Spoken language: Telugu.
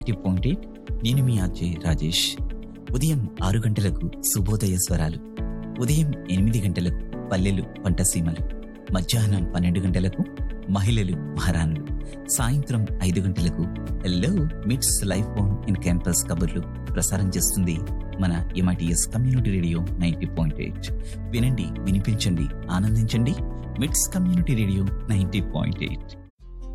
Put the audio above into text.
90.8. నేను మీ అజయ్ రాజేష్. ఉదయం 6 గంటలకు శుభోదయ స్వరాలు, ఉదయం 8 గంటలకు పల్లెలు పంటసీమలు, మధ్యాహ్నం 12 గంటలకు మహిళలు మహారాణులు, సాయంత్రం 5 గంటలకు హెల్లో మిట్స్ లైఫ్ ఆన్ ఇన్ క్యాంపస్ కబుర్లు ప్రసారం చేస్తుంది మన ఎంఐటిఎస్ కమ్యూనిటీ రేడియో 90.8. వినండి, వినిపించండి, ఆనందించండి. మిట్స్ కమ్యూనిటీ రేడియో 90.8.